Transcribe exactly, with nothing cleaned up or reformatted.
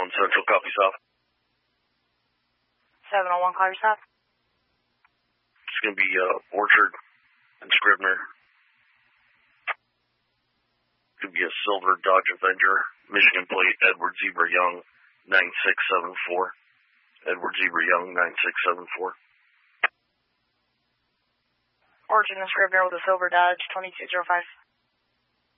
one Central, copy south. seven oh one, copy south. It's going to be uh, Orchard and Scribner. It's going to be a silver Dodge Avenger, Michigan plate, Edward Zebra Young, nine six seven four. Edward Zebra Young, nine six seven four. Orchard and Scribner with a silver Dodge, twenty-two oh five.